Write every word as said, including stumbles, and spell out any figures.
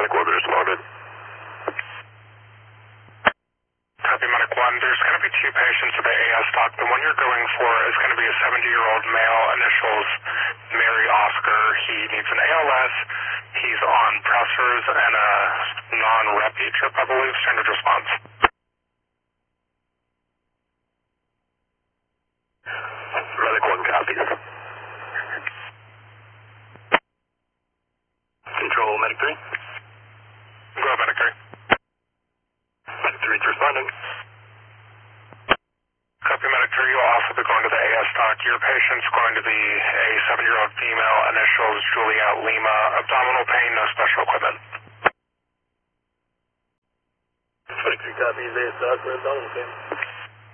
Medic one, responded. Copy, Medic one. There's going to be two patients at the A S dock. The one you're going for is going to be a seventy-year-old male, initials Mary Oscar. He needs an A L S. He's on pressors and a non-rep trip, I believe. Standard response. Medic one copies. Control, Medic three. Go, Medic three. Medic three is responding. Copy, Medic three. You'll also be going to the A S dock. Your patient's going to be a seven-year-old female, initials Juliet Lima. Abdominal pain, no special equipment. Medic three copies, A S dock, we're abdominal pain.